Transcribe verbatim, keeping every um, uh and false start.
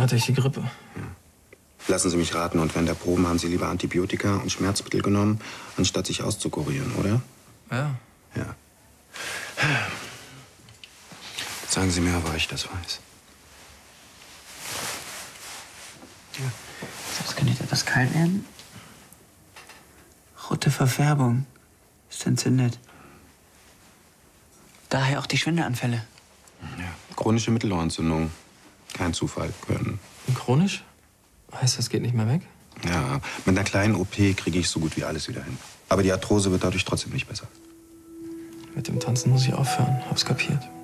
hatte ich die Grippe. Ja. Lassen Sie mich raten, und während der Proben haben Sie lieber Antibiotika und Schmerzmittel genommen, anstatt sich auszukurieren, oder? Ja. Ja. Sagen Sie mir, woher ich das weiß. Ja. Das kann nicht etwas kalt werden? Rote Verfärbung. Ist entzündet. Daher auch die Schwindelanfälle. Ja. Chronische Mittelohrentzündung. Kein Zufall. Können. Chronisch? Heißt, das geht nicht mehr weg? Ja, mit einer kleinen O P kriege ich so gut wie alles wieder hin. Aber die Arthrose wird dadurch trotzdem nicht besser. Mit dem Tanzen muss ich aufhören. Hab's kapiert.